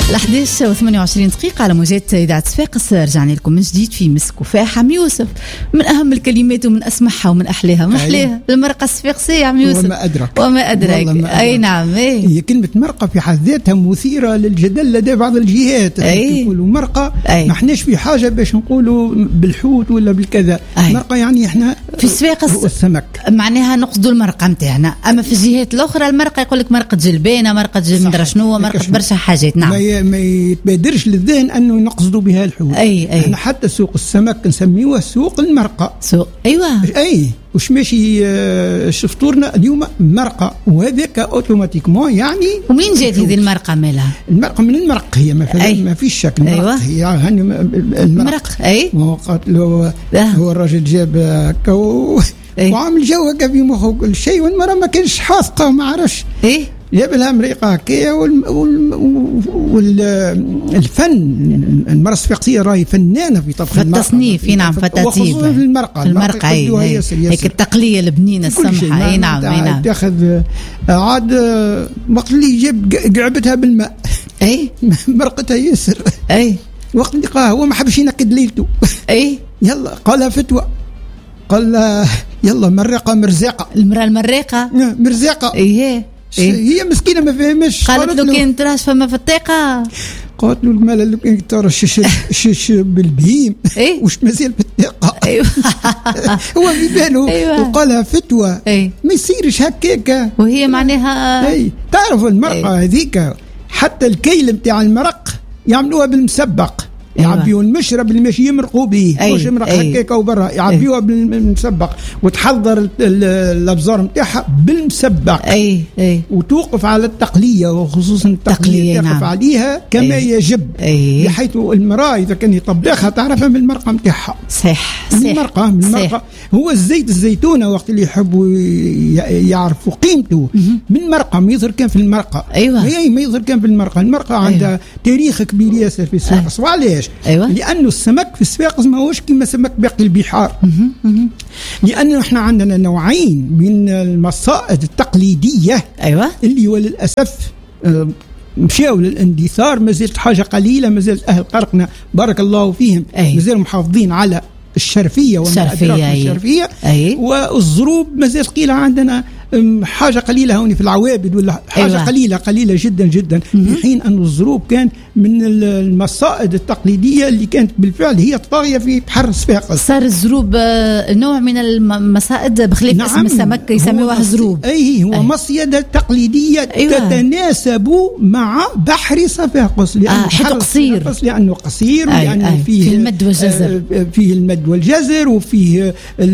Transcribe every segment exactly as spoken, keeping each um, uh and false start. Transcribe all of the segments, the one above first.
الأحداث وثمانية وعشرين دقيقة على موجات إذاعة صفاقس. رجعنا لكم من جديد في مسك وفاح. عم يوسف، من أهم الكلمات ومن أسمعها ومن أحلاها ما أحلاها المرقة الصفاقسية عم يوسف. وما أدرك وما أدرك ما أي نعم. أي. هي كلمة مرقة في حد ذاتها مثيرة للجدل لدى بعض الجهات. يقولوا مرقة ما احناش في حاجة باش نقولوا بالحوت ولا بالكذا. أي. مرقة يعني احنا في صفاقس السمك معناها نقصدوا المرقة متاعنا، أما في الجهات الأخرى المرقة يقول لك مرقة جلبانة، مرقة مدري شنو، مرقة برشا حاجات. نعم. ما, ما يتبادرش للذهن أنه نقصدوا بها الحوت. أي أي. احنا حتى سوق السمك نسميوه سوق المرقة. سوق أيوة. أي وش ماشي شفطورنا اليوم مرقة، وهذاك اوتوماتيكمون يعني. ومين جات هذه المرقة مالها؟ المرقة من المرق هي ما, ما فيش شك. المرق أيوة. هي هني المرق. أي هو هو الراجل جاب هكا وعامل جو هكا في مخه كل شيء، والمرأة ما كانش حاثقة وما عرفش. إيه جاب لها مريقة هكايا. والفن المرأة الصفاقسية راهي فنانة في طبخ المرقة، في التصنيف. نعم في الترتيب في المرقة. في المرقة هيك التقلية البنينة السمحة. اي نعم اي نعم. تاخذ عاد وقت اللي جاب قعبتها بالماء. اي مرقتها ياسر. اي وقت اللي لقاها هو ما حبش ينقد ليلته. اي يلا قالها فتوى، قال يلا مرقة مرزاقة. المرأة المريقة مرزاقة. ايه إيه؟ هي مسكينه ما فهمش. قالت له كان تراش فما في الطاقه. قالت له المال لو كان ترى الشش الشش بالبهيم. إيه؟ وش مازال في الطاقه. أيوة. هو في باله. أيوة. وقالها فتوى. أي. ما يصيرش هكاك. وهي معناها اي تعرفوا المرقه هذيك حتى الكيل نتاع المرق يعملوها بالمسبق. أيوة. يعبيوا المشرب اللي ماشي يمرقوا به. مش يمرق هكاك وبرا يعبيوها أي. بالمسبق، وتحضر الابزار نتاعها بالمسبق. اي اي وتوقف على التقليه، وخصوصا التقليه تقف نعم. عليها كما أي. يجب. أي. بحيث المراه اذا كان يطبخها تعرفها من المرقه نتاعها. صح من المرقه من المرقه. هو الزيت الزيتونه وقت اللي يحبوا يعرفوا قيمته من مرقه، ما يظهر كان في المرقه. ايوه هي ما يظهر كان في المرقه. المرقه أيوة. عندها تاريخ كبير ياسر في صفاقس. وعلاش؟ أيوة. لأنه السمك في صفاقس ما هوش كما سمك باقي البحار. لأنه احنا عندنا نوعين من المصائد التقليدية. أيوة. اللي وللأسف مشاو للاندثار. ما زالت حاجة قليلة، ما زالت أهل قرقنا بارك الله فيهم أي. ما زالوا محافظين على الشرفية وما أدراك الشرفية. أي. والزروب ما زالت قيلة عندنا حاجة قليلة هوني في العوابد، ولا حاجة أيوة. قليلة قليلة جدا جدا. في حين أن الزروب كان من المصائد التقليدية اللي كانت بالفعل هي طاغية في بحر صفاقس. صار الزروب نوع من المصائد بخلاف نعم. اسم السمك يسموها زروب. أي هو أي. مصيدة تقليدية أيوة. تتناسب مع بحر صفاقس. لأنه آه حيث قصير، لأنه قصير أي. ولأنه أي. فيه في المد والجزر. فيه المد والجزر، وفيه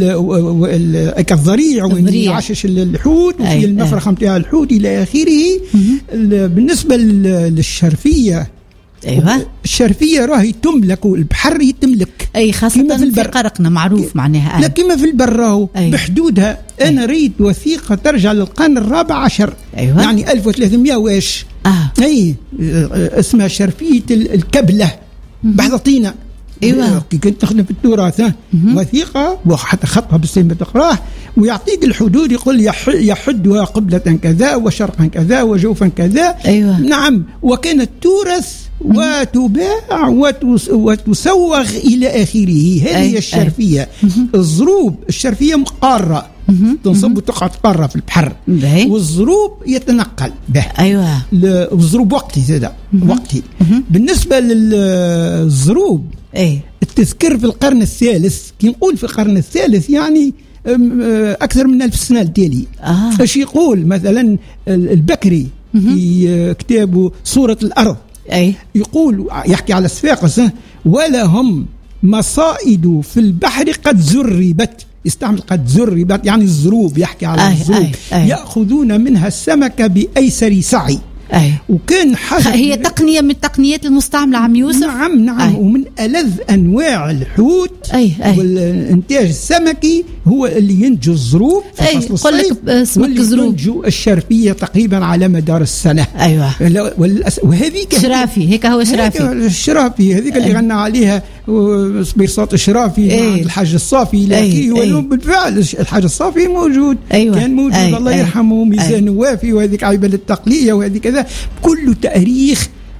الضريع وين يعشش الحوت، وفي المفرخة نتاع الحوت إلى آخره. بالنسبة للشرفية، أيوة. الشرفية راهي تملك، والبحر يتملك. أي خاصة في, في قرقنا معروف معناها. لا كما في البر راهو بحدودها. أنا أي. ريت وثيقة ترجع للقرن الرابع عشر. أيوة. يعني ألف وثلاثمائة واش. آه. أي اسمها شرفية الكبلة بحضطينة. ايوه كي كنت تخدم في التراث وثيقه وحتى خطها بالسيف تقراه، ويعطيك الحدود يقول يحدها قبلة كذا وشرقا كذا وجوفا كذا. أيوة. نعم. وكانت تورث وتباع وتسوغ إلى آخره. هذه هي الشرفية. الزروب الشرفية مقارة تنصب وتقعد قارة في البحر، والزروب يتنقل به. أيوة. الزروب وقتي هذا وقتي. بالنسبة للزروب أي. التذكير في القرن الثالث، كي نقول في القرن الثالث يعني أكثر من ألف سنة التالي. آه. ايش يقول مثلا البكري في كتابه صورة الأرض. أي. يقول يحكي على صفاقس، ولهم مصائد في البحر قد زربت. يستعمل قد زربت يعني الزروب، يحكي على أي الزروب. أي أي. يأخذون منها السمك بأيسر سعي. أي. وكان حاجة هي تقنية من التقنيات المستعملة عم يوسف. نعم نعم. أي. ومن ألذ أنواع الحوت أي أي. والإنتاج السمكي هو اللي ينتج الزروب في فصل الصيف، واللي ينتج الشرفية تقريبا على مدار السنة. أيوة. وهذه شرافي هيك هو شرافي الشرافي هذيك اللي غنى عليها بيرصات الشرافي. أي. الحاج الصافي لكن واليوم بالفعل الحاج الصافي موجود. أيوة. كان موجود. أي. الله يرحمه. ميزان وافي، وهذيك عيبة للتقلية، وهذه كذا كل تاريخ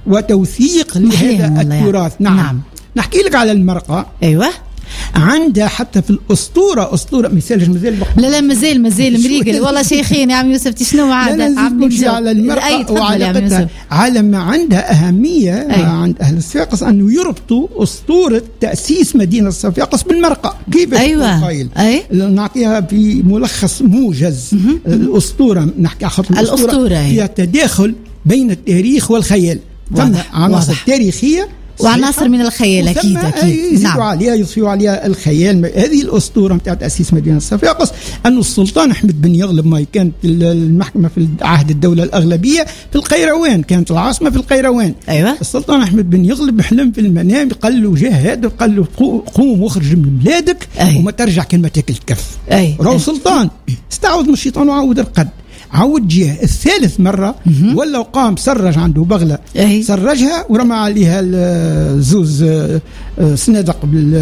وتوثيق لهذا التراث. نعم. نعم نحكي لك على المرقة. ايوه عندها حتى في الاسطوره اسطوره مثال مازال لا لا مازال مازال مريقل والله شيخين يا عم يوسف شنو عاد عم على المرأة وعلاقتها على ما عندها اهميه. أي. عند اهل الصفاقس انه يربطوا اسطوره تاسيس مدينه الصفاقس بالمرقة. كيف؟ ايوه أي. نعطيها في ملخص موجز. م- الاسطوره نحكي خط الاسطوره, الأسطورة فيها تداخل بين التاريخ والخيال. ثم عناصر تاريخيه وعناصر من الخيال اكيد اكيد يزيدوا نعم. عليها يضيفوا عليها الخيال. هذه الاسطوره نتاع تاسيس مدينه الصفاقس انه السلطان احمد بن يغلب ما كانت المحكمه في عهد الدوله الاغلبيه في القيروان، كانت العاصمه في القيروان. ايوه السلطان احمد بن يغلب حلم في المنام قال له جاهد قال له قوم واخرج من بلادك. أي. وما ترجع كلمه تاكل الكف. راهو سلطان استعوذ من الشيطان وعود القد. عود جهه الثالث مرة ولا قام سرج عنده بغلة. أي. سرجها ورمى عليها الزوز صنادق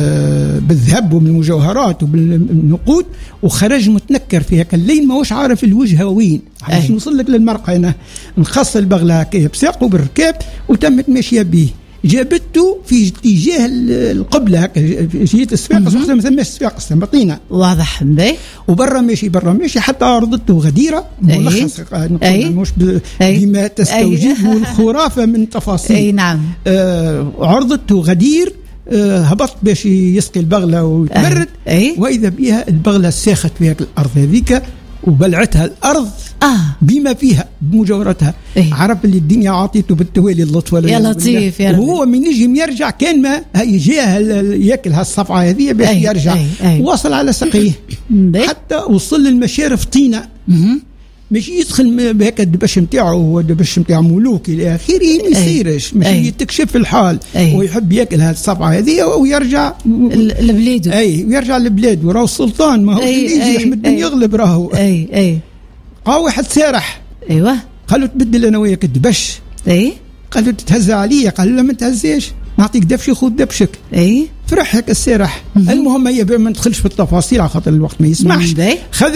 بالذهب وبالمجوهرات وبالنقود وخرج متنكر في هيك الليل ما هوش عارف الوجهة وين. باش نوصل لك للمرقة هنا نخص البغلة هكايا بساقه بالركاب وتمت ماشية به. جابته في اتجاه القبله هكا جهه الصفاقس وحده ما ثماش صفاقس ثم طينه واضح باهي وبرا ماشي برا ماشي حتى عرضته غديره ملخص مش بما تستوجبه الخرافه من تفاصيل. اي نعم. آه عرضته غدير. آه هبط باش يسقي البغله ويتبرد. أي. واذا بها البغله ساخت في هيك الارض هذيك وبلعتها الارض آه. بما فيها بمجاورتها. إيه؟ عرف اللي الدنيا عاطيته بالتوالي اللطف يا لطيف يا رب. وهو من نجم يرجع كان ما جاه ياكل هالصفعه هذه باش أي يرجع. أي أي. وصل على سقيه حتى وصل للمشارف طينه مش يدخل بهيك الدبش نتاعو هو الدبش نتاع ملوك الى اخره ما يصيرش مش يتكشف الحال. أي. ويحب ياكل هالصفعه هذه ويرجع لبلاده. اي ويرجع لبلاده. راهو السلطان ما هو يجي احمد بن يغلب راهو. اي اي قا واحد سارح. ايوه قال له تبدل انا وياك الدبش. اي قال له تتهزى عليا. قال له ما تهزيش نعطيك دبشي خذ دبشك. اي فرح هيك السارح. المهم هي ما ندخلش في التفاصيل على خاطر الوقت ما يسمحش. خذ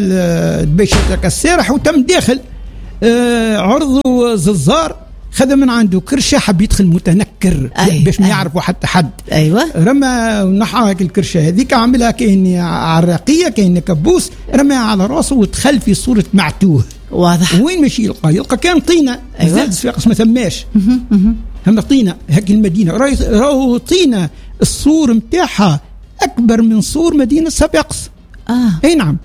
الدبش هيك السارح وتم داخل. آه عرضه ززار خذ من عنده كرشه حب يدخل متنكر. أي. باش ما يعرفوا حتى حد. ايوه رمى ونحى هيك الكرشه هذيك عملها كأن عراقيه كأن كبوس رماها على راسه ودخل في صوره معتوه. واضح. وين ماشي يلقى يلقى كان طينه. أيوة. زاد صفاقس ما ثماش. هم طينه هيك المدينه راهو طينه السور نتاعها اكبر من سور مدينه صفاقس. اه اي نعم.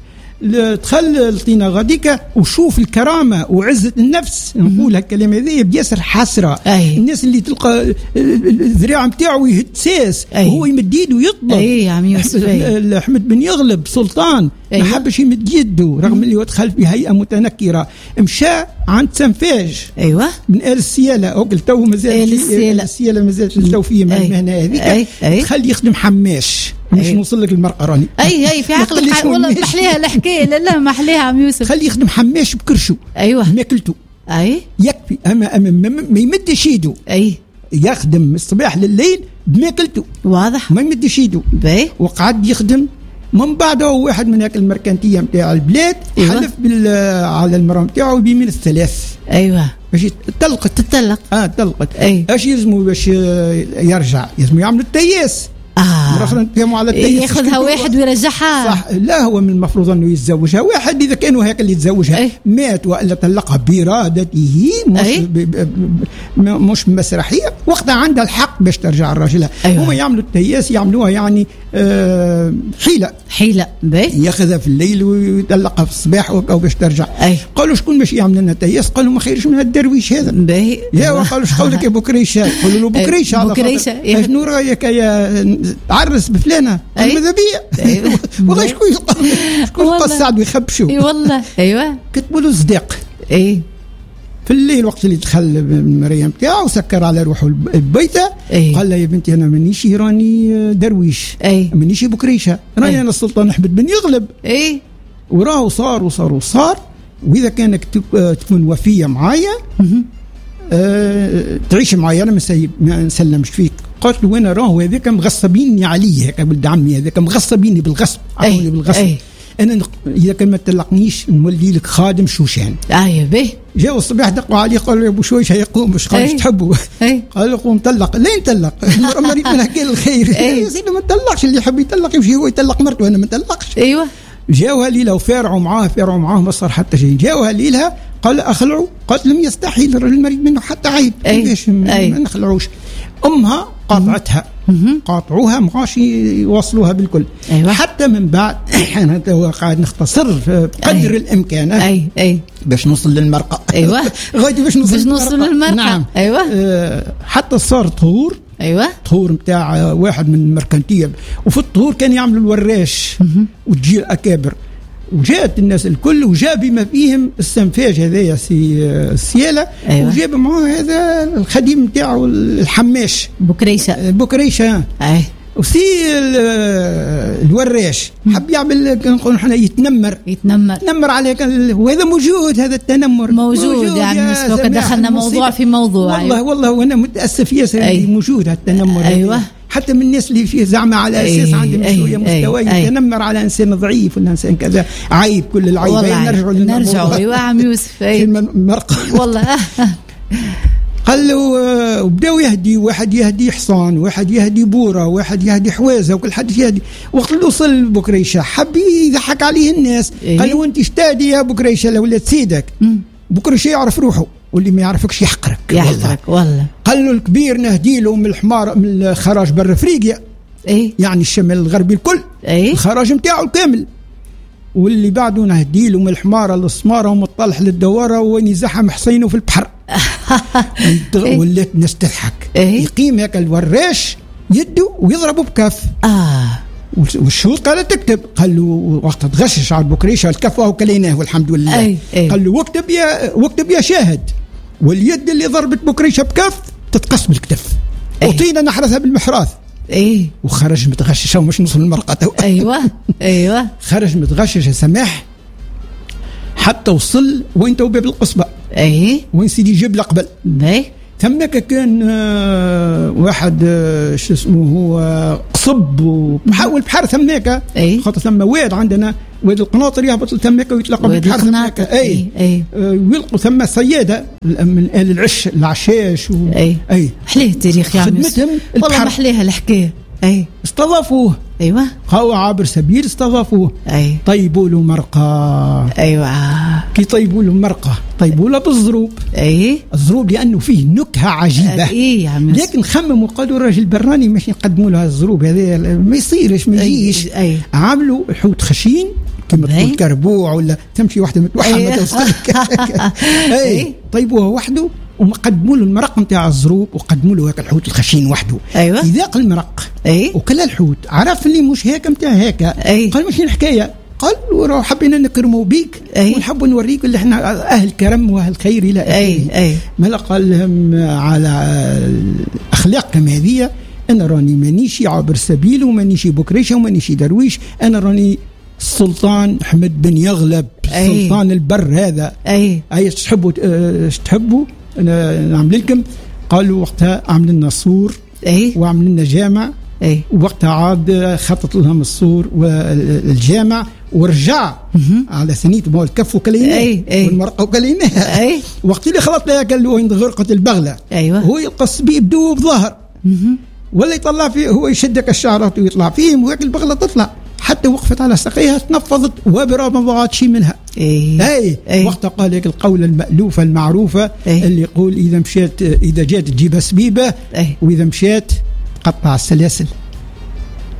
دخل الطينه غاديكا وشوف الكرامه وعزه النفس نقول هالكلام هذا بياسر حسره. أي. الناس اللي تلقى الذراع نتاعو يهتساس وهو يمد يده ويطلب. اي يا عم يوسف. احمد بن يغلب سلطان ما حبش يمد يده رغم اللي هو دخل في هيئه متنكره. مشى عند سنفاج. ايوه من آل السياله اوكل تو مازال السياله السياله مازال تو فيه من المهنه هذيك. دخل يخدم حماش. مش نوصل لك المرأة راني. اي اي في عقلك والله محليها الحكايه. لا لا محليها عم يوسف. خلي يخدم حماش بكرشه. ايوه ماكلته. اي يكفي اما اما ما يمدش يده. اي يخدم من الصباح لليل بماكلته. واضح. ما يمدش يده. باهي. وقعد يخدم من بعده واحد من هاك المركنتيه نتاع البلاد. أيوة. حلف بال على المراه نتاعو بيمين الثلاث. ايوه باش تطلقت تطلق. اه طلقت. اي اش يلزموا باش يرجع يلزموا يعملوا التياس. اه مرة نتفهموا على التيس ياخذها واحد ويرجعها. صح. لا هو من المفروض انه يتزوجها واحد اذا كانوا هيك اللي يتزوجها. أي. مات والا طلقها بارادته مش ب... ب... ب... مش مسرحيه وقتها عندها الحق باش ترجع الراجلها. أيوة. هم يعملوا التياس يعملوها يعني آه حيله حيله باهي ياخذها في الليل ويطلقها في الصباح او باش ترجع. أي. قالوا شكون باش يعمل لنا تياس؟ قالوا ما خيرش من الدرويش هذا باهي. يا قالوا ايش قولك يا بكريشه؟ قالوا له بكريشه على بكريشه شنو رايك يا تعرس بفلانه ماذا بيا. والله شكون شكون قصد ويخبشوا. اي والله. ايوه كتبوا له صداق. اي في الليل وقت اللي دخل المريم تاعو وسكر على روحه البيته. قال لها يا بنتي انا مانيش راني درويش. اي مانيش بكريشه راني انا السلطان احمد بن يغلب. اي وراه صار وصار وصار واذا كانك تكون وفيه معايا أه تعيش معايا انا ما نسلمش فيك. قلت له وين راه هذاك مغصبيني عليه هكا ولد عمي هذاك مغصبيني بالغصب. عطوني بالغصب. انا اذا كان ما تطلقنيش نولي لك خادم شوشان. اي به جاءوا الصباح دقوا عليه قالوا يا ابو شويش هيقوم باش قال تحبوا قال له قوم طلق. لا يطلق المرأة مريض منها كل الخير يا سيدي ما تطلقش اللي يحب يطلق يمشي هو يطلق مرته انا ما نطلقش. ايوه جاوها ليلة وفارعوا معاه فارعوا معاه ما صار حتى شيء. جاوها ليلة قال اخلعوا قالت لم يستحيل الرجل المريض منه حتى عيب كيفاش ما نخلعوش. امها قاطعتها قاطعوها ما عادش يوصلوها بالكل. أيوة. حتى من بعد احنا قاعد نختصر بقدر أي. الامكان اي اي باش نوصل للمرقه. ايوه غادي باش نوصل, باش نوصل للمرقه. نعم. ايوه آه حتى صار طهور. ايوه طهور نتاع واحد من المركنتيه وفي الطهور كان يعملوا الوراش وتجي الاكابر وجاءت الناس الكل وجاب بما فيهم السنفاج هذايا سي السياله. أيوة. وجاب معه هذا الخديم نتاعو الحماش بكريشه بكريشه اي وسي الوراش حب يعمل نقولوا احنا يتنمر يتنمر يتنمر عليك وهذا موجود. هذا التنمر موجود, موجود يعني مسبوق دخلنا موضوع في موضوع. والله والله وانا متاسف ياسر أي. موجود هالتنمر. ايوه حتى من الناس اللي فيه زعمة على اساس عندهم شويه مستوى يتنمر على انسان ضعيف ولا انسان كذا عيب. كل العيب نرجعوا نرجعوا ايوه عم يوسف مرقه والله. قال له وبداو يهدي واحد يهدي حصان واحد يهدي بوره واحد يهدي حوازه وكل حد يهدي. وقت اللي وصل بكريشه حب يضحك عليه الناس. إيه؟ قال له انت اشتادي يا بكريشه لولاد سيدك. بكريشه يعرف روحه واللي ما يعرفكش يحقرك يحقرك والله. قال له الكبير نهدي له من الحمار من الخراج بر افريقيا. ايه يعني الشمال الغربي الكل. ايه الخراج نتاعو الكامل. واللي بعده نهدي له من الحماره للسماره ومن الطلح للدواره وين يزحم حصينه في البحر. إيه؟ ولات الناس تضحك. إيه؟ يقيم هيك الوراش يده ويضربه بكف. اه والشوط قال تكتب. قال له وقت تغشش على بكريشه الكف وكليناه والحمد لله. أي أي. قال له واكتب يا واكتب يا شاهد واليد اللي ضربت بكريشه بكف تتقص بالكتف. وطينا نحرثها بالمحراث. ايه وخرج متغشش ومش نوصل للمرقه. ايوه ايوه خرج متغشش يا سماح حتى وصل وين تو باب القصبه. ايه وين سيدي جبل قبل. ايه ثمك كان آه واحد آه شو اسمه هو قصب ومحاول بحر ثماك. ايه خاطر ثم واد عندنا واد القناطر يهبط ثماك ويتلقى بالبحر ثماك. اي اي, أي. آه ويلقوا ثم صياده من آل العش العشاش و... اي اي حليه التاريخ يا خدمتهم والله محليها الحكايه. اي استضافوه. ايوه هو عابر سبيل استضافوه. اي طيبوا له مرقه. ايوه كي طيبوا له مرقه طيبوا له بالزروب. اي الزروب لانه فيه نكهه عجيبه. اي يا عمي لكن خمموا قالوا الراجل براني مش يقدموا له الزروب هذا ما يصيرش ما يجيش. أي. عملوا حوت خشين كما تقول كربوع ولا تمشي واحده متوحده ما توصلك. اي طيبوها وحده وقدموا له المرق نتاع الزروب وقدموا له هيك الحوت الخشين وحده. ايوه يذاق المرق. اي وكل الحوت عرف اللي مش هيك نتاع هيك. قال مش الحكايه. قال وراه حبينا نكرموا بيك ونحب نوريك اللي احنا اهل كرم واهل خير الى اخره. اي اي ما قال لهم على اخلاق كما هذه انا راني مانيشي عابر سبيل ومانيشي بكريشه ومانيشي درويش. انا راني السلطان احمد بن يغلب. أي. سلطان البر هذا. اي اي تحبوا ايش تحبوا انا نعمل لكم. قالوا وقتها عمل لنا سور. اي وعمل لنا جامع. اي وقتها عاد خطط لهم السور والجامع ورجع على ثنيته ما هو الكف وكليناه. أي أي. والمرقه وكليناها. اي وقت اللي خلط لها قال له وين غرقت البغله. ايوه هو يلقص بيه بدو بظهر ولا يطلع فيه هو يشدك الشعرات ويطلع فيهم وهيك البغله تطلع حتى وقفت على ساقيها تنفضت وبرا ما بغات شيء منها. اي اي, أي. وقتها قال لك القولة المألوفة المعروفة. أي. اللي يقول اذا مشيت اذا جات تجيبها سبيبة. أي. واذا مشيت قطع السلاسل.